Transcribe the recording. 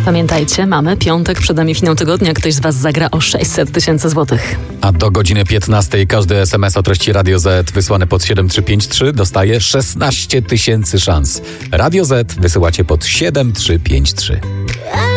Pamiętajcie, mamy piątek, przed nami finał tygodnia. Ktoś z Was zagra o 600 000 złotych. A do godziny 15 każdy SMS o treści Radio Z wysłany pod 7353 dostaje 16 000 szans. Radio Z wysyłacie pod 7353.